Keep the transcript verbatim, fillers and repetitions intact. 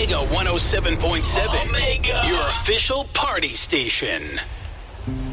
Omega one oh seven point seven. Omega, your official party station.